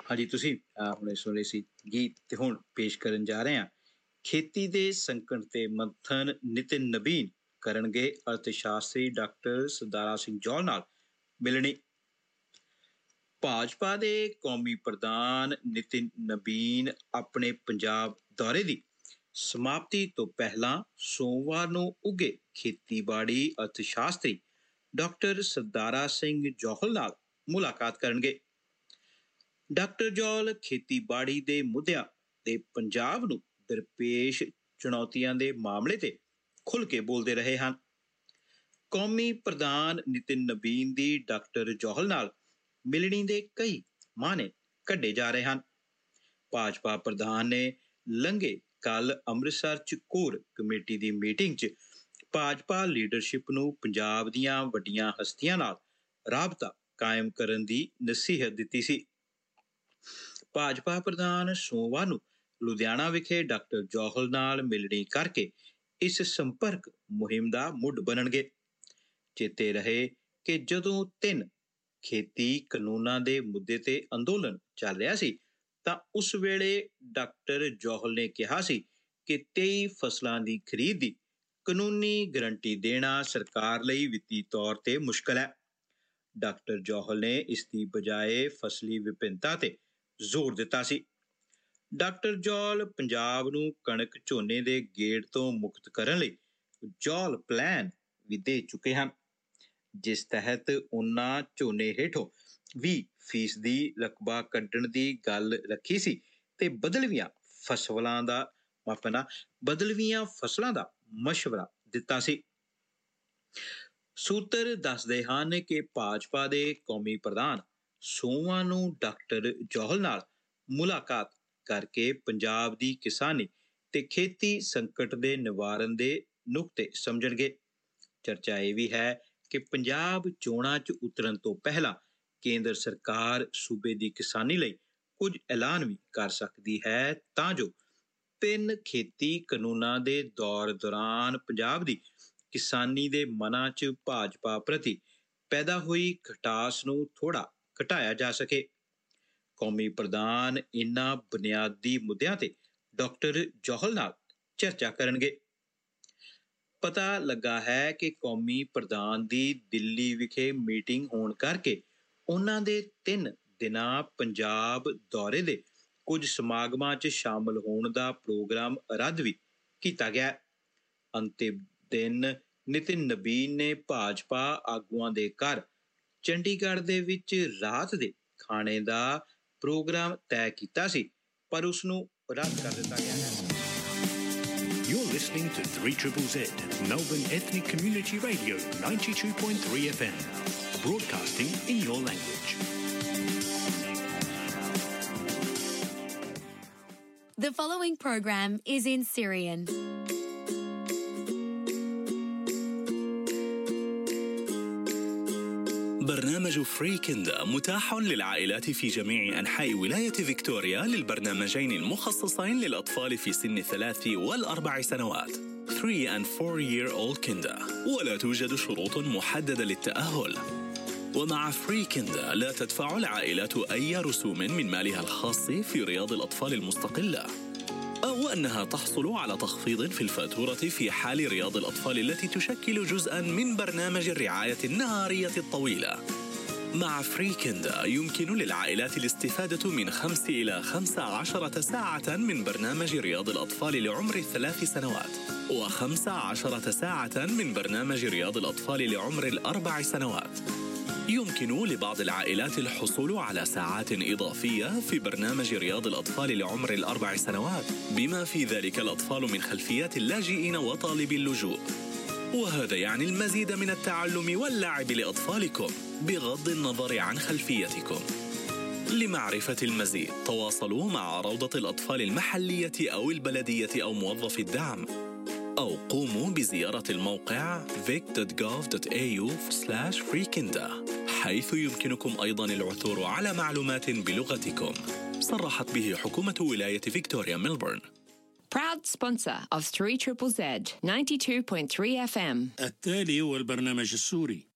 ਹਾਂਜੀ ਤੁਸੀਂ ਹੁਣੇ ਸੁਣ ਰਹੇ ਸੀ ਗੀਤ ਤੇ ਹੁਣ ਪੇਸ਼ ਕਰਨ ਜਾ ਰਹੇ ਹਾਂ ਖੇਤੀ ਦੇ ਸੰਕਟ ਤੇ ਮੰਥਨ ਨਿਤਿਨ ਨਬੀਨ ਕਰਨਗੇ ਅਰਥਸ਼ਾਸਤਰੀ ਡਾਕਟਰ ਸਰਦਾਰਾ ਸਿੰਘ ਜੌਹਲ ਨਾਲ ਮਿਲਣੀ। ਭਾਜਪਾ ਦੇ ਕੌਮੀ ਪ੍ਰਧਾਨ ਨਿਤਿਨ ਨਬੀਨ ਆਪਣੇ ਪੰਜਾਬ ਦੌਰੇ ਦੀ ਸਮਾਪਤੀ ਤੋਂ ਪਹਿਲਾਂ ਸੋਮਵਾਰ ਨੂੰ ਉੱਘੇ ਖੇਤੀਬਾੜੀ ਅਰਥਸ਼ਾਸਤਰੀ ਡਾਕਟਰ ਸਰਦਾਰਾ ਸਿੰਘ ਜੌਹਲ ਨਾਲ ਮੁਲਾਕਾਤ ਕਰਨਗੇ। ਡਾਕਟਰ ਜੌਹਲ ਖੇਤੀਬਾੜੀ ਦੇ ਮੁੱਦਿਆਂ ਤੇ ਪੰਜਾਬ ਨੂੰ ਦਰਪੇਸ਼ ਚੁਣੌਤੀਆਂ ਦੇ ਮਾਮਲੇ ਤੇ ਖੁੱਲ੍ਹ ਕੇ ਬੋਲਦੇ ਰਹੇ ਹਨ। ਕੌਮੀ ਪ੍ਰਧਾਨ ਨਿਤਿਨ ਨਬੀਨ ਦੀ ਡਾਕਟਰ ਜੌਹਲ ਨਾਲ ਮਿਲਣੀ ਦੇ ਕਈ ਮਾਅਨੇ ਕੱਢੇ ਜਾ ਰਹੇ ਹਨ। ਭਾਜਪਾ ਪ੍ਰਧਾਨ ਨੇ ਲੰਘੇ ਕੱਲ੍ਹ ਅੰਮ੍ਰਿਤਸਰ 'ਚ ਕੋਰ ਕਮੇਟੀ ਦੀ ਮੀਟਿੰਗ 'ਚ ਭਾਜਪਾ ਲੀਡਰਸ਼ਿਪ ਨੂੰ ਪੰਜਾਬ ਦੀਆਂ ਵੱਡੀਆਂ ਹਸਤੀਆਂ ਨਾਲ ਰਾਬਤਾ ਕਾਇਮ ਕਰਨ ਦੀ ਨਸੀਹਤ ਦਿੱਤੀ ਸੀ। ਭਾਜਪਾ ਪ੍ਰਧਾਨ ਸੋਮਵਾਰ ਨੂੰ ਲੁਧਿਆਣਾ ਵਿਖੇ ਡਾਕਟਰ ਜੌਹਲ ਨਾਲ ਮਿਲਣੀ ਕਰਕੇ ਇਸ ਸੰਪਰਕ ਮੁਹਿੰਮ ਦਾ ਮੁੱਢ ਬਣਨਗੇ। ਚੇਤੇ ਰਹੇ ਕਿ ਜਦੋਂ 3 ਖੇਤੀ ਕਾਨੂੰਨਾਂ ਦੇ ਮੁੱਦੇ ਤੇ ਅੰਦੋਲਨ ਚੱਲ ਰਿਹਾ ਸੀ ਤਾਂ ਉਸ ਵੇਲੇ ਡਾਕਟਰ ਜੌਹਲ ਨੇ ਕਿਹਾ ਸੀ ਕਿ 23 ਫਸਲਾਂ ਦੀ ਖਰੀਦ ਦੀ ਕਾਨੂੰਨੀ ਗਰੰਟੀ ਦੇਣਾ ਸਰਕਾਰ ਲਈ ਵਿੱਤੀ ਤੌਰ ਤੇ ਮੁਸ਼ਕਲ ਹੈ। ਡਾਕਟਰ ਜੌਹਲ ਨੇ ਇਸ ਦੀ ਬਜਾਏ ਫਸਲੀ ਵਿਭਿੰਨਤਾ ਤੇ ਜ਼ੋਰ ਦਿੱਤਾ ਸੀ। ਡਾਕਟਰ ਜੌਹਲ ਪੰਜਾਬ ਨੂੰ ਕਣਕ ਝੋਨੇ ਦੇ ਗੇੜ ਤੋਂ ਮੁਕਤ ਕਰਨ ਲਈ ਜੌਹਲ ਪਲਾਨ ਵੀ ਦੇ ਚੁੱਕੇ ਹਨ, ਜਿਸ ਤਹਿਤ ਉਨ੍ਹਾਂ ਝੋਨੇ ਹੇਠੋਂ 20% ਰਕਬਾ ਕੱਢਣ ਦੀ ਗੱਲ ਰੱਖੀ ਸੀ ਤੇ ਬਦਲਵੀਆਂ ਫਸਲਾਂ ਦਾ ਮਸ਼ਵਰਾ ਦਿੱਤਾ ਸੀ। ਸੂਤਰ ਦੱਸਦੇ ਹਨ ਕਿ ਭਾਜਪਾ ਦੇ ਕੌਮੀ ਪ੍ਰਧਾਨ ਸੋਮਵਾਰ ਨੂੰ ਡਾਕਟਰ ਜੌਹਲ ਨਾਲ ਮੁਲਾਕਾਤ ਕਰਕੇ ਪੰਜਾਬ ਦੀ ਕਿਸਾਨੀ ਤੇ ਖੇਤੀ ਸੰਕਟ ਦੇ ਨਿਵਾਰਨ ਦੇ ਨੁਕਤੇ ਸਮਝਣਗੇ। ਚਰਚਾ ਇਹ ਵੀ ਹੈ ਕਿ ਪੰਜਾਬ ਚੋਣਾਂ 'ਚ ਉਤਰਨ ਤੋਂ ਪਹਿਲਾਂ ਕੇਂਦਰ ਸਰਕਾਰ ਸੂਬੇ ਦੀ ਕਿਸਾਨੀ ਲਈ ਕੁਝ ਐਲਾਨ ਵੀ ਕਰ ਸਕਦੀ ਹੈ ਤਾਂ ਜੋ 3 ਖੇਤੀ ਕਾਨੂੰਨਾਂ ਦੇ ਦੌਰ ਦੌਰਾਨ ਪੰਜਾਬ ਦੀ ਕਿਸਾਨੀ ਦੇ ਮਨਾਂ 'ਚ ਭਾਜਪਾ ਪ੍ਰਤੀ ਪੈਦਾ ਹੋਈ ਖਟਾਸ ਨੂੰ ਥੋੜ੍ਹਾ ਘਟਾਇਆ ਜਾ ਸਕੇ। ਕੌਮੀ ਪ੍ਰਧਾਨ ਇਨ੍ਹਾਂ ਬੁਨਿਆਦੀ ਮੁੱਦਿਆਂ ਤੇ ਡਾਕਟਰ ਜੌਹਲ ਨਾਲ ਚਰਚਾ ਕਰਨਗੇ। ਪਤਾ ਲੱਗਾ ਹੈ ਕਿ ਕੌਮੀ ਪ੍ਰਧਾਨ ਦੀ ਦਿੱਲੀ ਵਿਖੇ ਮੀਟਿੰਗ ਹੋਣ ਕਰਕੇ ਉਨ੍ਹਾਂ ਦੇ 3 ਦਿਨਾਂ ਪੰਜਾਬ ਦੌਰੇ ਦੇ ਕੁਝ ਸਮਾਗਮਾਂ 'ਚ ਸ਼ਾਮਲ ਹੋਣ ਦਾ ਪ੍ਰੋਗਰਾਮ ਰੱਦ ਵੀ ਕੀਤਾ ਗਿਆ। ਅੰਤਿਮ ਦਿਨ ਨਿਤਿਨ ਨਬੀਨ ਨੇ ਭਾਜਪਾ ਆਗੂਆਂ ਦੇ ਘਰ ਚੰਡੀਗੜ੍ਹ ਦੇ ਵਿੱਚ ਰਾਤ ਦੇ ਖਾਣੇ ਦਾ ਪ੍ਰੋਗਰਾਮ ਤੈਅ ਕੀਤਾ ਸੀ, ਪਰ ਉਸ ਨੂੰ ਰੱਦ ਕਰ ਦਿੱਤਾ ਗਿਆ ਹੈ। You're listening to 3ZZZ, Melbourne Ethnic Community Radio 92.3 FM, broadcasting in your language. The following program is in Syrian. برنامج فريكندا متاح للعائلات في جميع أنحاء ولاية فيكتوريا للبرنامجين المخصصين للأطفال في سن 3 و4 سنوات 3 and 4-year-old كندا، ولا توجد شروط محددة للتأهل. ومع فريكندا لا تدفع العائلات أي رسوم من مالها الخاص في رياض الأطفال المستقلة، أو أنها تحصل على تخفيض في الفاتورة في حال رياض الأطفال التي تشكل جزءاً من برنامج الرعاية النهارية الطويلة. مع فريكندا يمكن للعائلات الاستفادة من 5 إلى 15 ساعة من برنامج رياض الأطفال لعمر 3 سنوات، و15 ساعة من برنامج رياض الأطفال لعمر 4 سنوات. يمكن لبعض العائلات الحصول على ساعات إضافية في برنامج رياض الأطفال لعمر 4 سنوات، بما في ذلك الأطفال من خلفيات اللاجئين وطالبي اللجوء. وهذا يعني المزيد من التعلم واللعب لأطفالكم بغض النظر عن خلفيتكم. لمعرفة المزيد تواصلوا مع روضة الأطفال المحلية أو البلدية أو موظف الدعم، أو قوموا بزيارة الموقع vic.gov.au/freekinda، حيث يمكنكم أيضاً العثور على معلومات بلغتكم. صرحت به حكومة ولاية فيكتوريا Melbourne. Proud sponsor of 3ZZZ 92.3 FM. التالي هو البرنامج السوري.